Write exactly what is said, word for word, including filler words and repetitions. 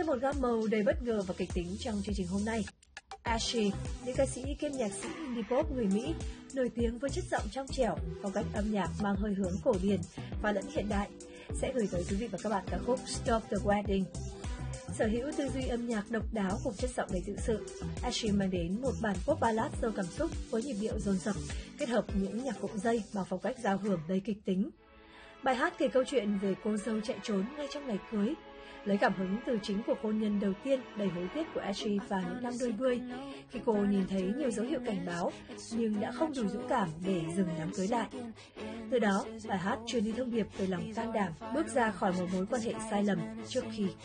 thêm một gam màu đầy bất ngờ và kịch tính trong chương trình hôm nay. Ashley, nữ ca sĩ kiêm nhạc sĩ indie pop người Mỹ, nổi tiếng với chất giọng trong trẻo, phong cách âm nhạc mang hơi hướng cổ điển và lẫn hiện đại, sẽ gửi tới quý vị và các bạn ca khúc Stop the Wedding. Sở hữu tư duy âm nhạc độc đáo cùng chất giọng đầy tự sự, Ashley mang đến một bản pop ballad giàu cảm xúc với nhịp điệu dồn dập, kết hợp những nhạc cụ dây bằng phong cách giao hưởng đầy kịch tính. Bài hát kể câu chuyện về cô dâu chạy trốn ngay trong ngày cưới, lấy cảm hứng từ chính cuộc hôn nhân đầu tiên đầy hối tiếc của Ashley vào những năm đôi mươi, khi cô nhìn thấy nhiều dấu hiệu cảnh báo nhưng đã không đủ dũng cảm để dừng đám cưới lại. Từ đó, bài hát truyền đi thông điệp về lòng can đảm, bước ra khỏi một mối quan hệ sai lầm trước khi